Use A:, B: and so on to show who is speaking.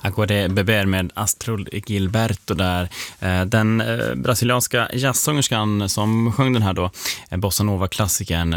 A: Agua Beber med Astrud Gilberto där. Den brasilianska jazzsångerskan som sjöng den här då, bossanova-klassikern